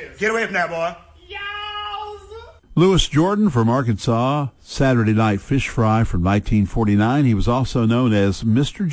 Get away from that, boy. Louis Jordan from Arkansas, Saturday Night Fish Fry from 1949. He was also known as Mr.